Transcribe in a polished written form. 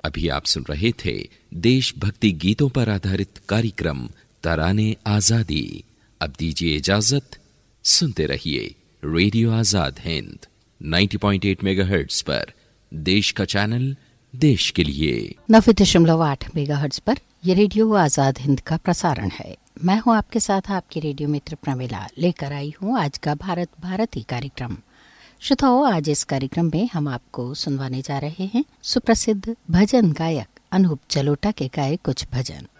अभी आप सुन रहे थे देशभक्ति गीतों पर आधारित कार्यक्रम तराने आजादी। अब दीजिए इजाजत, सुनते रहिए रेडियो आजाद हिंद 90.8 मेगाहर्ट्ज पर, देश का चैनल, देश के लिए। 90.8 मेगाहर्ट्ज पर यह रेडियो आजाद हिंद का प्रसारण है। मैं हूं आपके साथ आपकी रेडियो मित्र प्रमिला, लेकर आई हूं आज का भारत भारती कार्यक्रम। श्रोताओं, आज इस कार्यक्रम में हम आपको सुनवाने जा रहे हैं सुप्रसिद्ध भजन गायक अनूप जलोटा के गाए कुछ भजन।